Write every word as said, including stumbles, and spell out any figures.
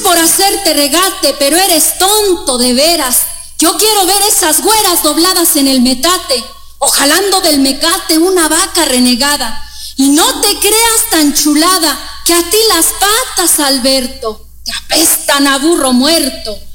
por hacerte regate, pero eres tonto de veras. Yo quiero ver esas güeras dobladas en el metate, o jalando del mecate una vaca renegada. Y no te creas tan chulada, que a ti las patas, Alberto, te apestan a burro muerto.